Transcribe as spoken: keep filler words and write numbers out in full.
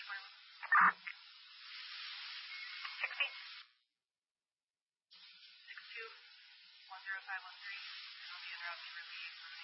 sixty. six two one zero five one three. It'll be en route to relief.